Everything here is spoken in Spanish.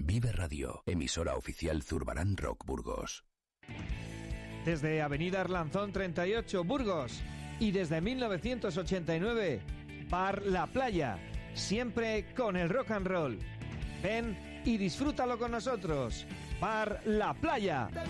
Vive Radio, emisora oficial Zurbarán Rock Burgos. Desde Avenida Arlanzón 38, Burgos. Y desde 1989, Bar La Playa. Siempre con el rock and roll. Ven y disfrútalo con nosotros. Bar La Playa.